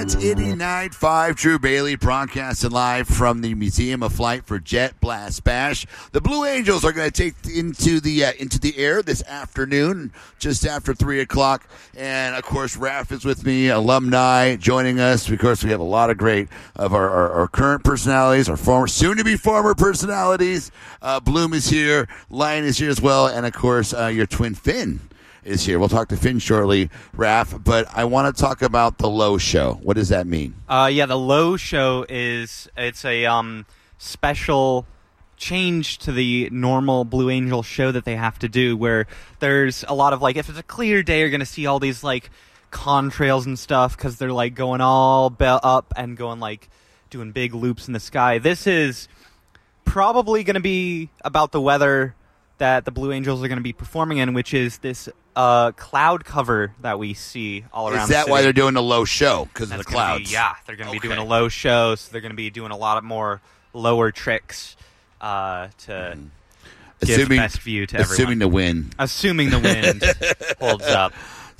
Dance 89.5. Drew Bailey broadcasting live from the Museum of Flight for Jet Blast Bash. The Blue Angels are going to take into the air this afternoon, just after 3 o'clock. And, of course, Raph is with me, alumni joining us. Of course, we have a lot of great of our current personalities, our soon-to-be former personalities. Bloom is here. Lion is here as well. And, of course, your twin Finn is here. We'll talk to Finn shortly, Raph, but I want to talk about the Low Show. What does that mean? The Low Show it's a special change to the normal Blue Angel show that they have to do, where there's a lot of, if it's a clear day, you're going to see all these, contrails and stuff, because they're, going all up and going, doing big loops in the sky. This is probably going to be about the weather that the Blue Angels are going to be performing in, which is this cloud cover that we see all around. Is that why they're doing the Low Show? Because of the clouds? They're going to be doing a Low Show, so they're going to be doing a lot more lower tricks to give best view to everyone. Assuming the wind holds up.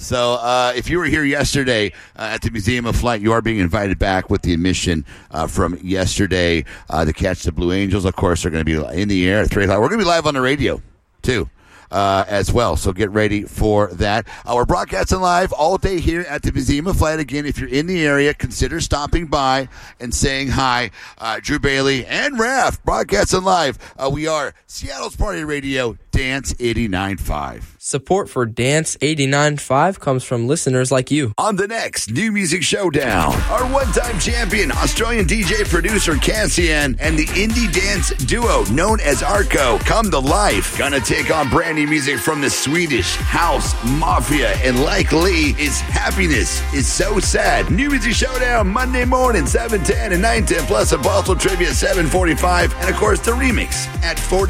So if you were here yesterday at the Museum of Flight, you are being invited back with the admission from yesterday to catch the Blue Angels. Of course, they're going to be in the air at 3 o'clock. We're going to be live on the radio, too. As well, so get ready for that. We're broadcasting live all day here at the Museum of Flight. Again, if you're in the area, consider stopping by and saying hi. Drew Bailey and Raph broadcasting live. We are Seattle's Party Radio, Dance 89.5. Support for Dance 89.5 comes from listeners like you. On the next New Music Showdown, our one-time champion, Australian DJ producer Cassian, and the indie dance duo known as Arco come to life. Gonna take on brand new music from the Swedish House Mafia, and like Lee, is Happiness is So Sad. New Music Showdown Monday morning, 7:10 and 9:10, plus a bottle trivia at 7:45, and of course the remix at 40.